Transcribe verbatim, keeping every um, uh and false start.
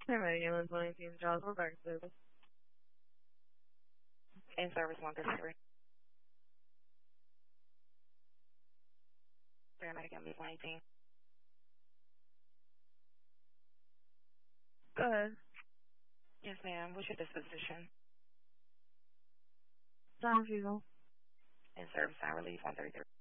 Paramedic ambulance one eighteen Charles, we're back to service. In service one thirty-three. Paramedic ambulance one eighteen. Go ahead. Yes, ma'am. What's your disposition? John Fugal. In service, I relieve one thirty-three.